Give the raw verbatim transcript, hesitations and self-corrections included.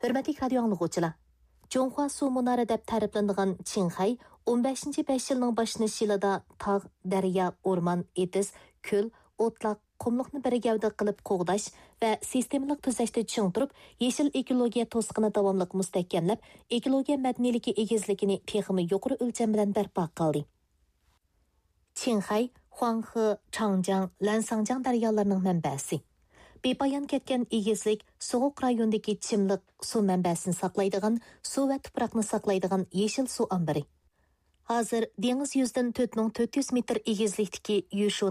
Hürmetli radio anlıqçılar. Jonghua Su Munara deb ta'riflanadigan Qinghai o'n beshinchi besh yilning boshlanish yilida tog', daryo, o'rmon, etiz, ko'l, o'tloq, qumliqni bir gavda qilib qo'g'dash va sistemalik tuzashda tushuntirib, yeshil ekologiya to'siqini davomli mustahkamlab, ekologiya madaniyligi egizligini texmi yuqori o'lcham bilan barpo qildi. Qinghai, Huanghe, Changjiang, Lansangjiang daryolarining manbasi. Bepayon ketgan egizlik, soğuk rayondagi chimliq suv manbasini saqlaydigan, suv va tuproqni saqlaydigan yeshil suv ombiri. Hozir dengiz yuzidan to'rt ming to'rt yuz metr egizlikdagi Yushu